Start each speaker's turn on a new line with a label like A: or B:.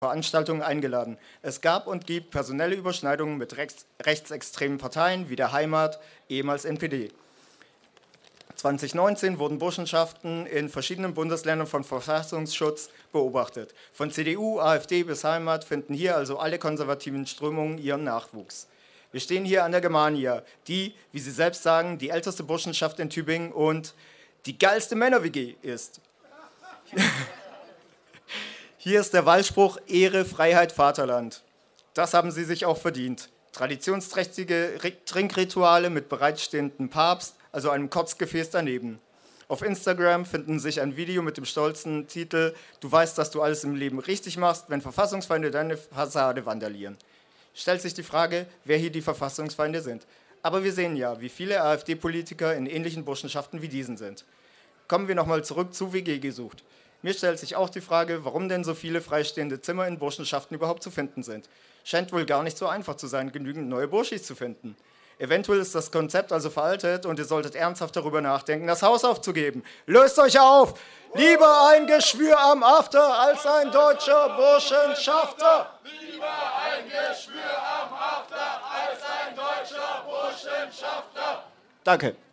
A: Veranstaltungen eingeladen. Es gab und gibt personelle Überschneidungen mit rechtsextremen Parteien wie der Heimat, ehemals NPD. 2019 wurden Burschenschaften in verschiedenen Bundesländern von Verfassungsschutz beobachtet. Von CDU, AfD bis Heimat finden hier also alle konservativen Strömungen ihren Nachwuchs. Wir stehen hier an der Germania, die, wie sie selbst sagen, die älteste Burschenschaft in Tübingen und die geilste Männer-WG ist. Hier ist der Wahlspruch Ehre, Freiheit, Vaterland. Das haben sie sich auch verdient. Traditionsträchtige Trinkrituale mit bereitstehendem Papst, also einem Kotzgefäß daneben. Auf Instagram finden sich ein Video mit dem stolzen Titel „Du weißt, dass du alles im Leben richtig machst, wenn Verfassungsfeinde deine Fassade vandalieren." Stellt sich die Frage, wer hier die Verfassungsfeinde sind. Aber wir sehen ja, wie viele AfD-Politiker in ähnlichen Burschenschaften wie diesen sind. Kommen wir nochmal zurück zu WG gesucht. Mir stellt sich auch die Frage, warum denn so viele freistehende Zimmer in Burschenschaften überhaupt zu finden sind. Scheint wohl gar nicht so einfach zu sein, genügend neue Burschis zu finden. Eventuell ist das Konzept also veraltet und ihr solltet ernsthaft darüber nachdenken, das Haus aufzugeben. Löst euch auf! Lieber ein Geschwür am After als ein deutscher Burschenschafter!
B: Lieber ein Geschwür am After als ein deutscher Burschenschafter!
A: Danke.